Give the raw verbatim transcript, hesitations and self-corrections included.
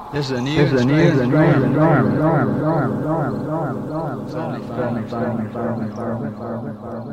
This is a new This and is a new strange and environment. environment. It's only fun. It's only fun.